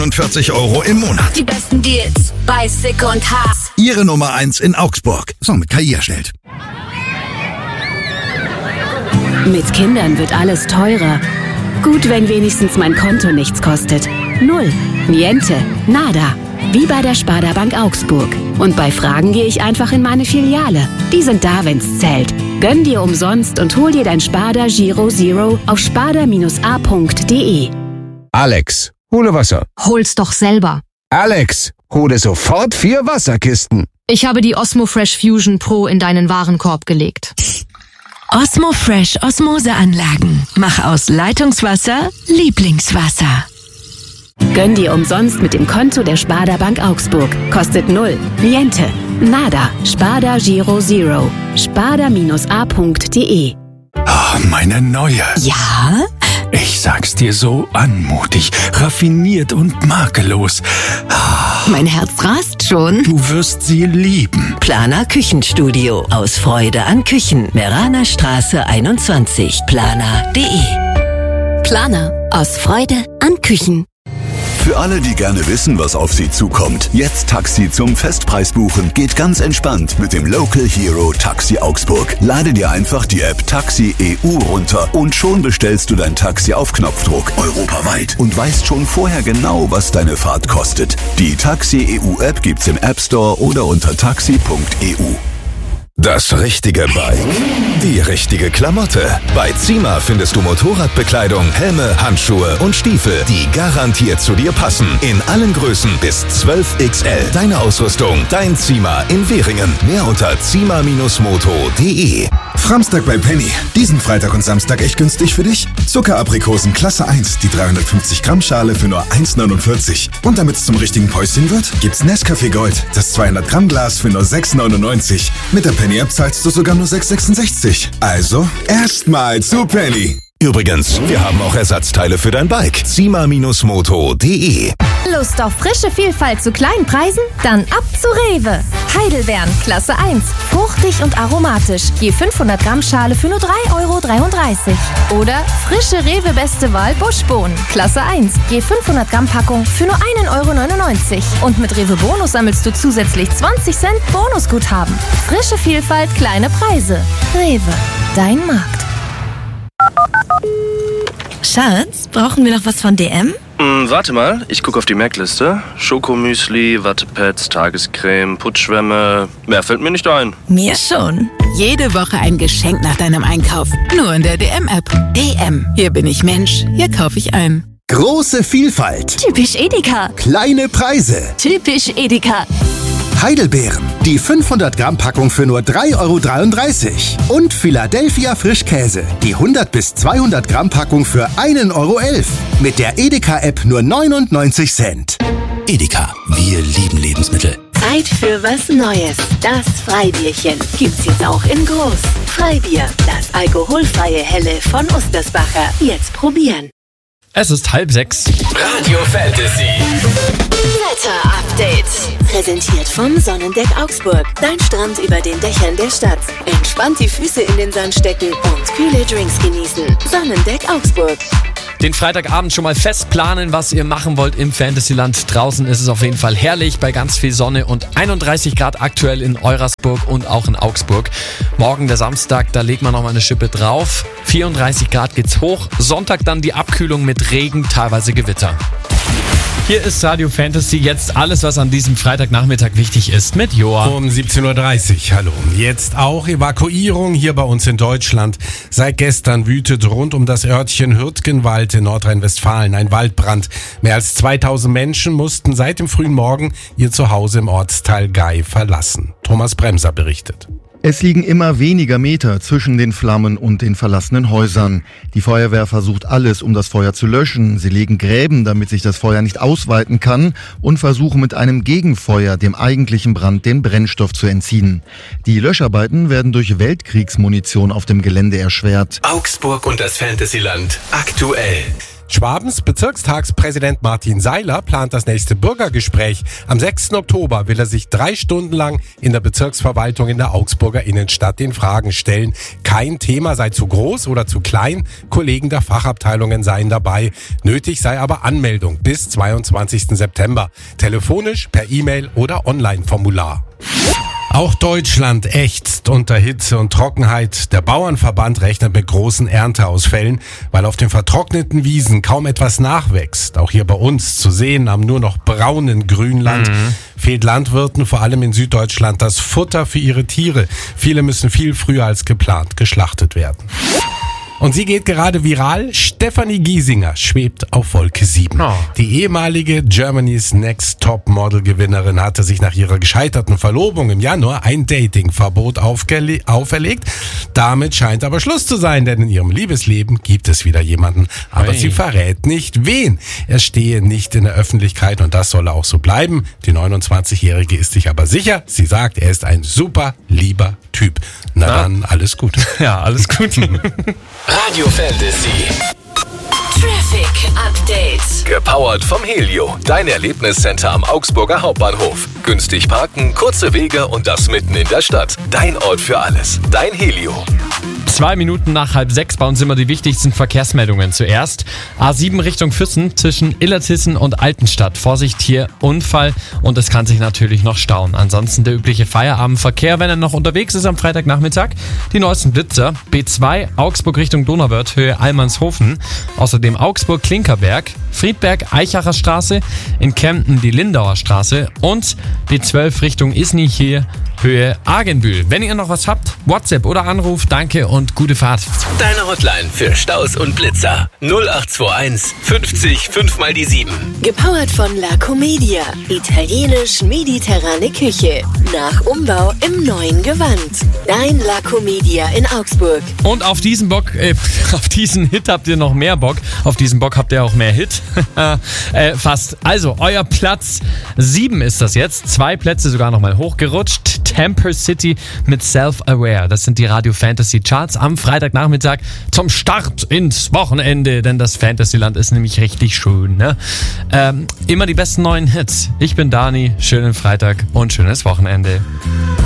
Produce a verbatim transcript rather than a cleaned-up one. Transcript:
vierzig Euro im Monat. Die besten Deals bei Sick und Haas. Ihre Nummer eins in Augsburg. So, mit K I erstellt. Mit Kindern wird alles teurer. Gut, wenn wenigstens mein Konto nichts kostet. Null, niente, nada. Wie bei der Sparda Bank Augsburg. Und bei Fragen gehe ich einfach in meine Filiale. Die sind da, wenn's zählt. Gönn dir umsonst und hol dir dein Sparda Giro Zero auf sparda a punkt de. Alex, hole Wasser. Hol's doch selber. Alex, hole sofort vier Wasserkisten. Ich habe die Osmo Fresh Fusion Pro in deinen Warenkorb gelegt. Osmo Fresh Osmoseanlagen. Mach aus Leitungswasser Lieblingswasser. Gönn dir umsonst mit dem Konto der Sparda Bank Augsburg. Kostet null, niente, nada. Sparda Giro Zero. sparda a punkt de. Oh, meine neue. Ja? Ich sag's dir, so anmutig, raffiniert und makellos. Mein Herz rast schon. Du wirst sie lieben. Planer Küchenstudio. Aus Freude an Küchen. Meraner Straße einundzwanzig. planer punkt de. Planer. Aus Freude an Küchen. Für alle, die gerne wissen, was auf sie zukommt. Jetzt Taxi zum Festpreis buchen. Geht ganz entspannt mit dem Local Hero Taxi Augsburg. Lade dir einfach die App Taxi E U runter und schon bestellst du dein Taxi auf Knopfdruck. Europaweit. Und weißt schon vorher genau, was deine Fahrt kostet. Die Taxi E U App gibt's im App Store oder unter taxi punkt e u. Das richtige Bike, die richtige Klamotte. Bei Zima findest du Motorradbekleidung, Helme, Handschuhe und Stiefel, die garantiert zu dir passen. In allen Größen bis zwölf X L. Deine Ausrüstung, dein Zima in Währingen. Mehr unter zima Bindestrich moto punkt de. Framstag bei Penny. Diesen Freitag und Samstag echt günstig für dich? Zuckeraprikosen Klasse eins, die dreihundertfünfzig Gramm Schale für nur eins neunundvierzig. Und damit es zum richtigen Päuschen wird, gibt's Nescafé Gold, das zweihundert Gramm Glas für nur sechs neunundneunzig. Mit der Penny App zahlst du sogar nur sechs sechsundsechzig. Also, erstmal zu Penny. Übrigens, wir haben auch Ersatzteile für dein Bike. zima Bindestrich moto punkt de. Lust auf frische Vielfalt zu kleinen Preisen? Dann ab zu Rewe. Heidelbeeren, Klasse eins. Fruchtig und aromatisch. Je fünfhundert Gramm Schale für nur drei Euro dreiunddreißig. Oder frische Rewe Beste Wahl Buschbohnen, Klasse eins. Je fünfhundert Gramm Packung für nur ein Euro neunundneunzig. Und mit Rewe Bonus sammelst du zusätzlich zwanzig Cent Bonusguthaben. Frische Vielfalt, kleine Preise. Rewe, dein Markt. Schatz, brauchen wir noch was von D M? Hm, warte mal, ich gucke auf die Merkliste. Schokomüsli, Wattepads, Tagescreme, Putzschwämme. Mehr fällt mir nicht ein. Mir schon. Jede Woche ein Geschenk nach deinem Einkauf. Nur in der D M-App. D M. Hier bin ich Mensch. Hier kaufe ich ein. Große Vielfalt. Typisch Edeka. Kleine Preise. Typisch Edeka. Heidelbeeren. Die fünfhundert Gramm Packung für nur drei Euro dreiunddreißig. Und Philadelphia Frischkäse. Die hundert bis zweihundert Gramm Packung für ein Euro elf. Mit der Edeka-App nur neunundneunzig Cent. Edeka. Wir lieben Lebensmittel. Zeit für was Neues. Das Freibierchen gibt's jetzt auch in groß. Freibier. Das alkoholfreie Helle von Ostersbacher. Jetzt probieren. Es ist halb sechs. Radio Fantasy. Wetter-Update. Präsentiert vom Sonnendeck Augsburg. Dein Strand über den Dächern der Stadt. Entspannt die Füße in den Sand stecken und kühle Drinks genießen. Sonnendeck Augsburg. Den Freitagabend schon mal fest planen, was ihr machen wollt im Fantasyland. Draußen ist es auf jeden Fall herrlich bei ganz viel Sonne und einunddreißig Grad aktuell in Eurasburg und auch in Augsburg. Morgen der Samstag, da legt man noch mal eine Schippe drauf. vierunddreißig Grad geht's hoch. Sonntag dann die Abkühlung mit Regen, teilweise Gewitter. Hier ist Radio Fantasy, jetzt alles, was an diesem Freitagnachmittag wichtig ist, mit Joa. Um siebzehn Uhr dreißig, hallo. Jetzt auch Evakuierung hier bei uns in Deutschland. Seit gestern wütet rund um das Örtchen Hürtgenwald in Nordrhein-Westfalen ein Waldbrand. Mehr als zweitausend Menschen mussten seit dem frühen Morgen ihr Zuhause im Ortsteil Gei verlassen. Thomas Bremser berichtet. Es liegen immer weniger Meter zwischen den Flammen und den verlassenen Häusern. Die Feuerwehr versucht alles, um das Feuer zu löschen. Sie legen Gräben, damit sich das Feuer nicht ausweiten kann, und versuchen mit einem Gegenfeuer dem eigentlichen Brand den Brennstoff zu entziehen. Die Löscharbeiten werden durch Weltkriegsmunition auf dem Gelände erschwert. Augsburg und das Fantasyland aktuell. Schwabens Bezirkstagspräsident Martin Seiler plant das nächste Bürgergespräch. Am sechsten Oktober will er sich drei Stunden lang in der Bezirksverwaltung in der Augsburger Innenstadt den Fragen stellen. Kein Thema sei zu groß oder zu klein. Kollegen der Fachabteilungen seien dabei. Nötig sei aber Anmeldung bis zweiundzwanzigsten September. Telefonisch, per E-Mail oder Online-Formular. Auch Deutschland ächzt unter Hitze und Trockenheit. Der Bauernverband rechnet mit großen Ernteausfällen, weil auf den vertrockneten Wiesen kaum etwas nachwächst. Auch hier bei uns zu sehen am nur noch braunen Grünland mhm. fehlt Landwirten, vor allem in Süddeutschland, das Futter für ihre Tiere. Viele müssen viel früher als geplant geschlachtet werden. Und sie geht gerade viral. Stefanie Giesinger schwebt auf Wolke sieben. Oh. Die ehemalige Germany's Next Top Model Gewinnerin hatte sich nach ihrer gescheiterten Verlobung im Januar ein Datingverbot aufgele- auferlegt. Damit scheint aber Schluss zu sein, denn in ihrem Liebesleben gibt es wieder jemanden. Aber hey. sie verrät nicht, wen. Er stehe nicht in der Öffentlichkeit und das solle auch so bleiben. Die neunundzwanzigjährige ist sich aber sicher. Sie sagt, er ist ein super lieber Typ. Na, Na? dann, alles gut. Ja, alles gut. Radio Fantasy. Traffic Update. Gepowert vom Helio. Dein Erlebniscenter am Augsburger Hauptbahnhof. Günstig parken, kurze Wege und das mitten in der Stadt. Dein Ort für alles. Dein Helio. Zwei Minuten nach halb sechs bei uns immer die wichtigsten Verkehrsmeldungen. Zuerst A sieben Richtung Füssen zwischen Illertissen und Altenstadt. Vorsicht hier, Unfall und es kann sich natürlich noch stauen. Ansonsten der übliche Feierabendverkehr, wenn er noch unterwegs ist am Freitagnachmittag. Die neuesten Blitzer. B zwei Augsburg Richtung Donauwörth, Höhe Allmannshofen. Außerdem Augsburg-Klinkerberg, Friedberg-Eichacher Straße, in Kempten die Lindauer Straße und B zwölf Richtung Isny hier, Höhe Argenbühl. Wenn ihr noch was habt, WhatsApp oder Anruf, danke und gute Fahrt. Deine Hotline für Staus und Blitzer. null acht zwei eins fünfzig fünf mal die sieben. Gepowert von La Comedia. Italienisch-mediterrane Küche. Nach Umbau im neuen Gewand. Dein La Comedia in Augsburg. Und auf diesen Bock, äh, auf diesen Hit habt ihr noch mehr Bock. Auf diesen Bock habt ihr auch mehr Hit. äh, fast. Also, euer Platz sieben ist das jetzt. Zwei Plätze sogar nochmal hochgerutscht. Temper City mit Self-Aware. Das sind die Radio Fantasy Charts am Freitagnachmittag zum Start ins Wochenende, denn das Fantasyland ist nämlich richtig schön. Ne? Ähm, immer die besten neuen Hits. Ich bin Dani, schönen Freitag und schönes Wochenende.